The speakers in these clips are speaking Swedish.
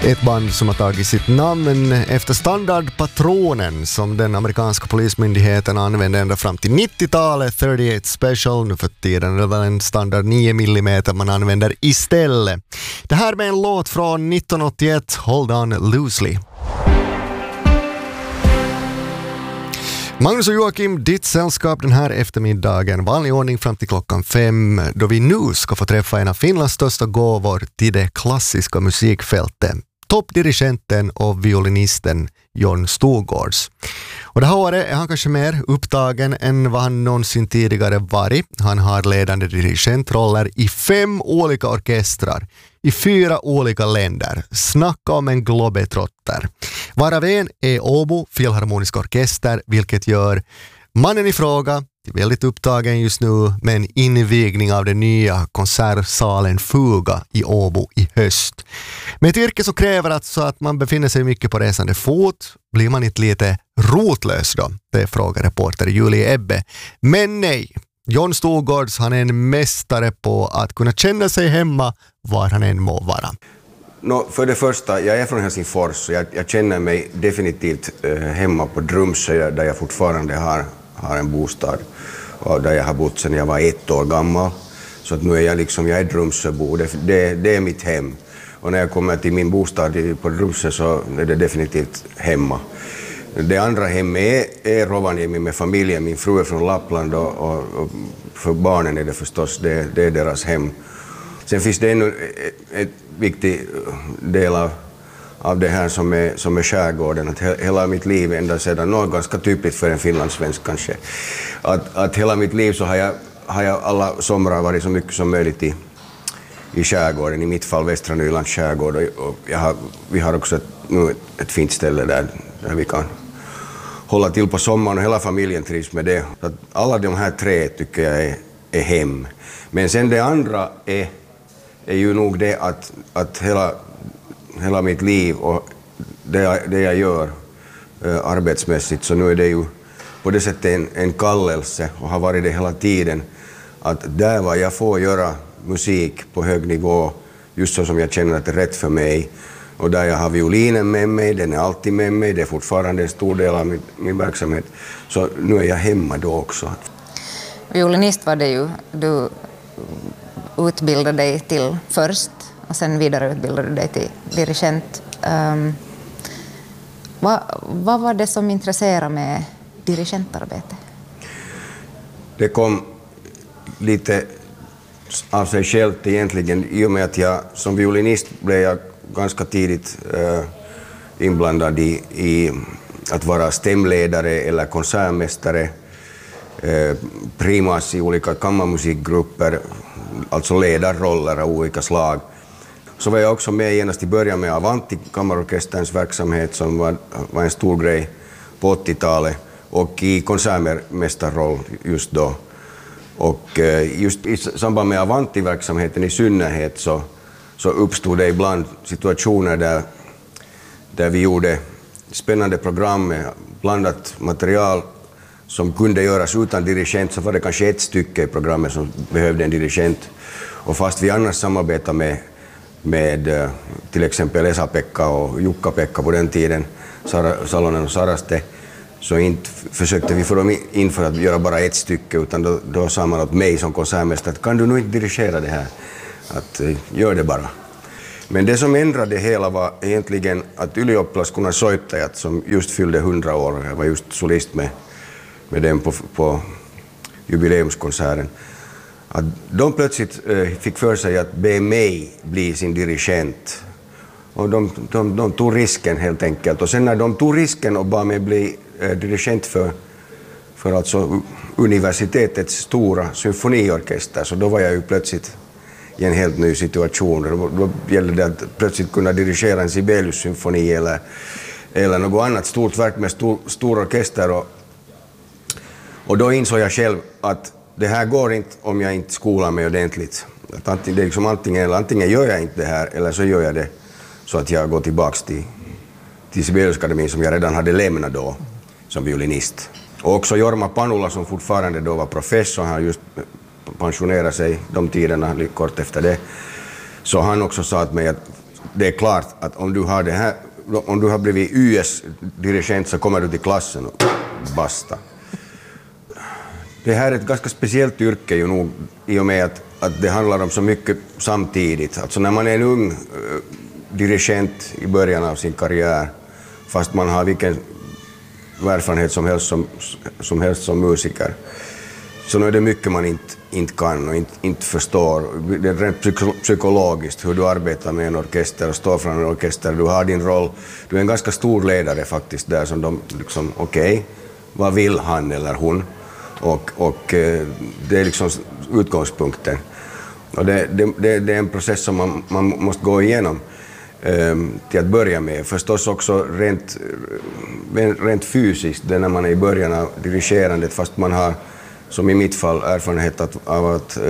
Ett band som har tagit sitt namn efter standardpatronen som den amerikanska polismyndigheten använde ända fram till 90-talet, 38 Special. Nu för tiden är det väl en standard 9 mm man använder istället. Det här med en låt från 1981, Hold On Loosely. Magnus och Joakim, ditt sällskap den här eftermiddagen, vanlig ordning fram till klockan 5, då vi nu ska få träffa en av Finlands största gåvor till det klassiska musikfältet. Toppdirigenten och violinisten Jon Storgårds. Och det här året är han kanske mer upptagen än vad han någonsin tidigare varit. Han har ledande dirigentroller i 5 olika orkestrar i 4 olika länder. Snacka om en globetrotter. Varav en är Åbo Filharmoniska orkester, vilket gör mannen i fråga väldigt upptagen just nu med en invigning av den nya konsertsalen Fuga i Åbo i höst. Med ett yrke som kräver att man befinner sig mycket på resande fot, blir man inte lite rotlös då? Det frågar reporter Julie Ebbe. Men nej, Jon Storgårds, han är en mästare på att kunna känna sig hemma var han än må vara. För det första, jag är från Helsingfors så jag känner mig definitivt hemma på Drumsö där jag fortfarande har en bostad och där jag har bott sedan jag var 1 år gammal. Så att nu är jag är Drumsöbo, det är mitt hem. Och när jag kommer till min bostad på Drumsö så är det definitivt hemma. Det andra hemmet är Rovaniemi med familjen. Min fru är från Lappland och för barnen är det förstås, det är deras hem. Sen finns det ännu ett viktig del av det här som är skärgården. Att hela mitt liv ända sedan, något ganska typiskt för en finlandssvensk kanske, att hela mitt liv så har jag alla somrar varit så mycket som möjligt i skärgården, i mitt fall Västra Nylands skärgård. Och vi har också ett fint ställe där vi kan hålla till på sommaren och hela familjen trivs med det. Att alla de här 3 tycker jag är hem. Men sen det andra är ju nog det att hela mitt liv och det jag gör arbetsmässigt, så nu är det ju på det sättet en kallelse och har varit det hela tiden, att där var jag får göra musik på hög nivå just så som jag känner att det är rätt för mig, och där jag har violinen med mig, den är alltid med mig, det är fortfarande en stor del av min verksamhet, så nu är jag hemma då också. Violinist var det ju du utbildade dig till först och sen vidareutbildade dig till dirigent. Vad var det som intresserade med dirigentarbete? Det kom lite av sig självt egentligen, i och med att jag som violinist blev jag ganska tidigt inblandad i att vara stämledare eller konsertmästare, primas i olika kammarmusikgrupper, alltså ledarroller av olika slag. Så var jag också med genast i början med Avanti, kammarorkesterns verksamhet, som var en stor grej på 80-talet, och i konsertmästarroll just då. Och just i samband med Avanti-verksamheten i synnerhet så uppstod det ibland situationer där vi gjorde spännande program med blandat material som kunde göras utan dirigent. Så var det kanske ett stycke i programmet som behövde en dirigent. Och fast vi annars samarbetade med till exempel Esa-Pekka och Jukka-Pekka på den tiden, Salonen och Saraste, så inte försökte vi få dem in för att göra bara ett stycke, utan då sa man åt mig som konsertmästare att kan du nu inte dirigera det här, att gör det bara. Men det som ändrade det hela var egentligen att Ylioppilas Gunnar Soittajat, som just fyllde 100 år, jag var just solist med dem på jubileumskonserten, att de plötsligt fick för sig att be mig bli sin dirigent. Och de tog risken helt enkelt. Och sen när de tog risken och bad mig bli dirigent för alltså universitetets stora symfoniorkester, så då var jag ju plötsligt i en helt ny situation. Då gällde det att plötsligt kunna dirigera en Sibelius-symfoni eller något annat stort verk med stor orkester. Och då insåg jag själv att det här går inte om jag inte skolar mig ordentligt. Att det är liksom antingen gör jag inte det här, eller så gör jag det så att jag går tillbaka till Sibeliusakademin som jag redan hade lämnat då som violinist. Och också Jorma Panula, som fortfarande då var professor, han just pensionerade sig de tiderna kort efter det. Så han också sa till mig att det är klart att om du har det här, om du har blivit US-dirigent så kommer du till klassen och basta. Det här är ett ganska speciellt yrke ju nog, i och med att det handlar om så mycket samtidigt. Alltså när man är en ung dirigent i början av sin karriär, fast man har vilken erfarenhet som helst som musiker, så nu är det mycket man inte kan och inte förstår. Det är rent psykologiskt hur du arbetar med en orkester och står från en orkester. Du har din roll. Du är en ganska stor ledare faktiskt där som de liksom, okej, vad vill han eller hon? Och det är liksom utgångspunkten. Och det är en process som man måste gå igenom till att börja med. Förstås också rent fysiskt, det är när man är i början av dirigerandet, fast man har, som i mitt fall, erfarenhet av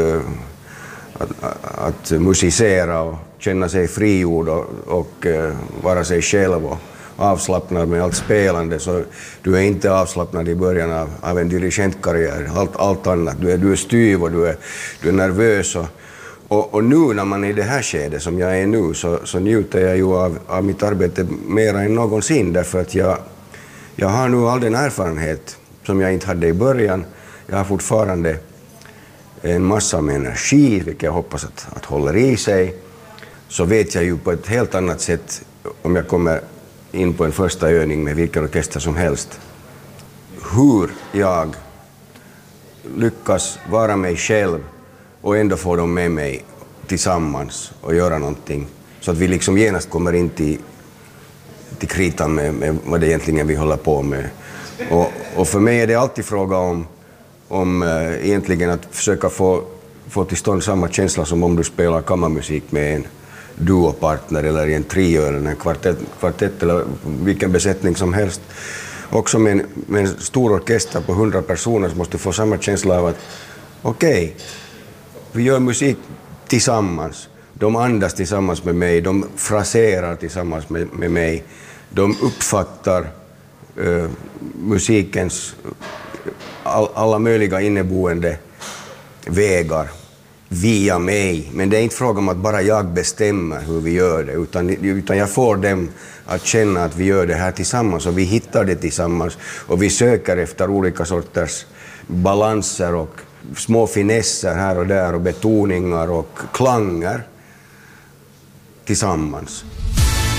att musicera och känna sig frigjord och vara sig själv och avslappnad med allt spelande. Så du är inte avslappnad i början av en dirigentkarriär, allt annat. Du är styv och du är nervös. Och nu när man är i det här skedet som jag är nu, så njuter jag ju av mitt arbete mer än någonsin, därför att jag har nu all den erfarenhet som jag inte hade i början. Jag har fortfarande en massa med energi, vilket jag hoppas att håller i sig. Så vet jag ju på ett helt annat sätt, om jag kommer in på en första övning med vilken orkester som helst, hur jag lyckas vara mig själv och ändå få dem med mig tillsammans och göra någonting. Så att vi liksom genast kommer in till kritan med vad det egentligen vi håller på med. Och för mig är det alltid fråga om egentligen att försöka få till stånd samma känsla som om du spelar kammarmusik med en duopartner eller en trio eller en kvartett eller vilken besättning som helst. Också med en stor orkester på 100 personer så måste du få samma känsla av att okej, vi gör musik tillsammans. De andas tillsammans med mig, de fraserar tillsammans med mig. De uppfattar musikens alla möjliga inneboende vägar via mig. Men det är inte fråga om att bara jag bestämmer hur vi gör det, utan jag får dem att känna att vi gör det här tillsammans och vi hittar det tillsammans och vi söker efter olika sorters balanser och små finesser här och där och betoningar och klanger tillsammans.